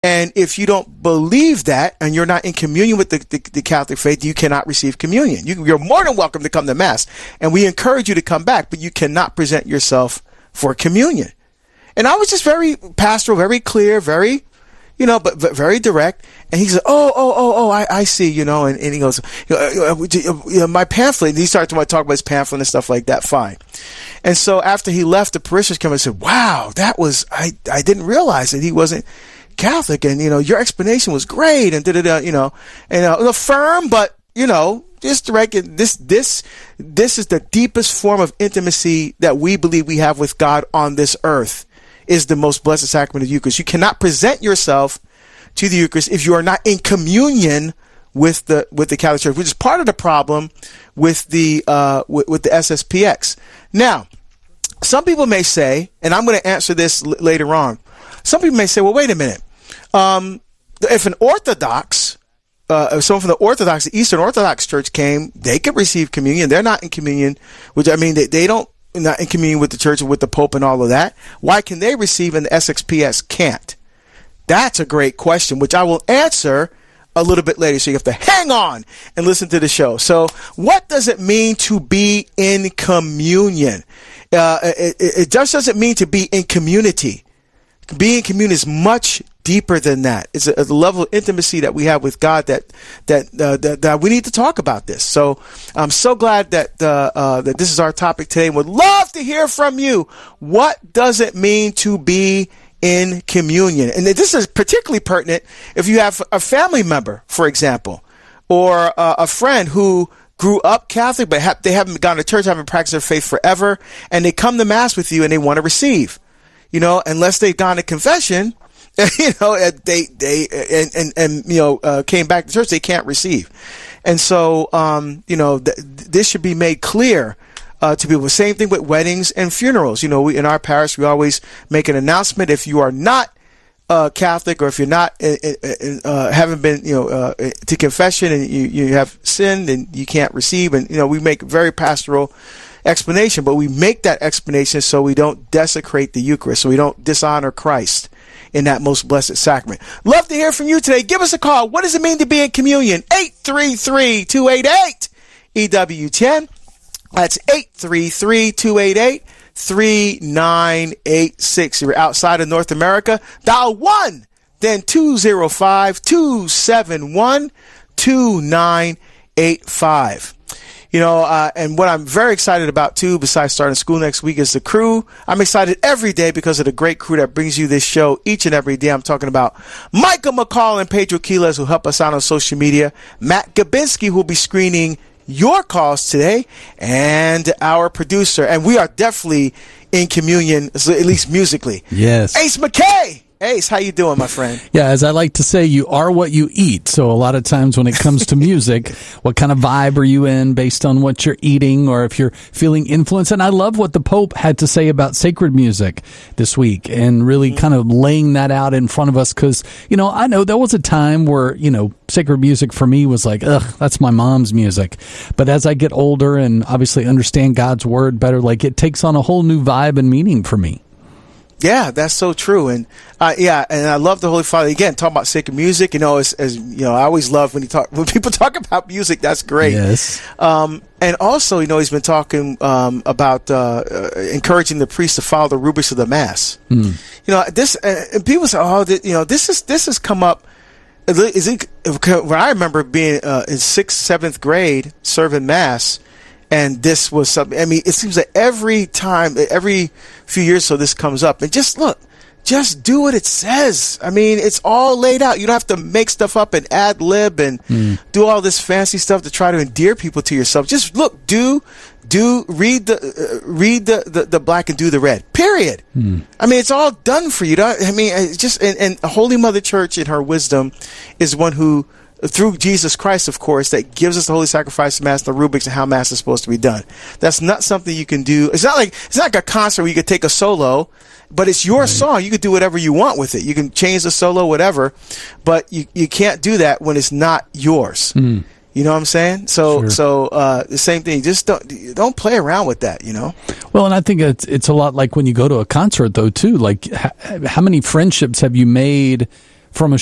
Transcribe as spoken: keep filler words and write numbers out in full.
And if you don't believe that and you're not in communion with the, the, the Catholic faith, you cannot receive communion. You, you're more than welcome to come to Mass. And we encourage you to come back, but you cannot present yourself for communion. And I was just very pastoral, very clear, very, you know, but, but very direct. And he said, oh, oh, oh, oh, I, I see, you know, and, and he goes, you know, you know, my pamphlet, and he started to talk about his pamphlet and stuff like that. Fine. And so after he left, the parishioners came and said, wow, that was, I, I didn't realize that he wasn't Catholic, and you know your explanation was great, and da da da, you know, and uh, firm, but you know, just direct. This this this is the deepest form of intimacy that we believe we have with God on this earth. Is the most blessed sacrament of the Eucharist. You cannot present yourself to the Eucharist if you are not in communion with the with the Catholic Church, which is part of the problem with the uh, with, with the S S P X. Now, some people may say, and I'm going to answer this l- later on. Some people may say, well, wait a minute. Um, if an Orthodox, uh, if someone from the Orthodox, the Eastern Orthodox Church came, they could receive communion. They're not in communion, which I mean, they, they don't, not in communion with the church and with the Pope and all of that. Why can they receive and the S X P S can't? That's a great question, which I will answer a little bit later. So you have to hang on and listen to the show. So what does it mean to be in communion? Uh, it, it just doesn't mean to be in community. Being in communion is much deeper than that. It's a, a level of intimacy that we have with God that that, uh, that that we need to talk about this. So I'm so glad that uh, uh, that this is our topic today. Would love to hear from you. What does it mean to be in communion? And this is particularly pertinent if you have a family member, for example, or uh, a friend who grew up Catholic, but ha- they haven't gone to church, haven't practiced their faith forever, and they come to Mass with you and they want to receive. You know, unless they've gone to confession, you know, they, they, and, and, and, you know, uh, came back to church, they can't receive. And so, um, you know, th- this should be made clear, uh, to people. Same thing with weddings and funerals. You know, we, in our parish, we always make an announcement. If you are not, uh, Catholic, or if you're not, uh, uh, haven't been, you know, uh, to confession and you, you have sinned and you can't receive. And, you know, we make very pastoral explanation, but we make that explanation so we don't desecrate the Eucharist, so we don't dishonor Christ in that most blessed sacrament. Love to hear from you today. Give us a call. What does it mean to be in communion? eight three three, two eight eight, E W ten. That's eight three three, two eight eight, three nine eight six. If you're outside of North America, dial one, then two zero five, two seven one, two nine eight five. You know, uh, and what I'm very excited about, too, besides starting school next week, is the crew. I'm excited every day because of the great crew that brings you this show each and every day. I'm talking about Michael McCall and Pedro Quiles, who help us out on social media, Matt Gabinski, who will be screening your calls today, and our producer. And we are definitely in communion, at least musically. Yes. Ace McKay. Ace, how you doing, my friend? Yeah, as I like to say, you are what you eat. So a lot of times when it comes to music, what kind of vibe are you in based on what you're eating, or if you're feeling influenced? And I love what the Pope had to say about sacred music this week, and really mm-hmm. kind of laying that out in front of us. Because, you know, I know there was a time where, you know, sacred music for me was like, ugh, that's my mom's music. But as I get older and obviously understand God's word better, like, it takes on a whole new vibe and meaning for me. Yeah, that's so true. And uh, yeah, and I love the Holy Father. Again, talking about sacred music, you know, as, as you know, I always love when he talk when people talk about music. That's great. Yes. Um, and also, you know, he's been talking um, about uh, uh, encouraging the priests to follow the rubrics of the Mass. Mm. You know, this uh, and people say, oh, th- you know, this is this has come up. Is it, when I remember being uh, in sixth, seventh grade serving Mass. And this was something, I mean, it seems that every time, every few years so this comes up. And just look, just do what it says. I mean, it's all laid out. You don't have to make stuff up and ad lib and mm. do all this fancy stuff to try to endear people to yourself. Just look, do, do, read the, uh, read the, the, the black and do the red. Period. Mm. I mean, it's all done for you. I mean, it's just, and, and Holy Mother Church in her wisdom is one who, through Jesus Christ, of course, that gives us the Holy Sacrifice of Mass, the rubrics, and how Mass is supposed to be done. That's not something you can do. It's not like it's not like a concert where you could take a solo, but it's your right. song. You can do whatever you want with it. You can change the solo, whatever, but you, you can't do that when it's not yours. Mm. You know what I'm saying? So, sure. so uh, the same thing. Just don't don't play around with that. You know. Well, and I think it's it's a lot like when you go to a concert, though, too. Like, how, how many friendships have you made from a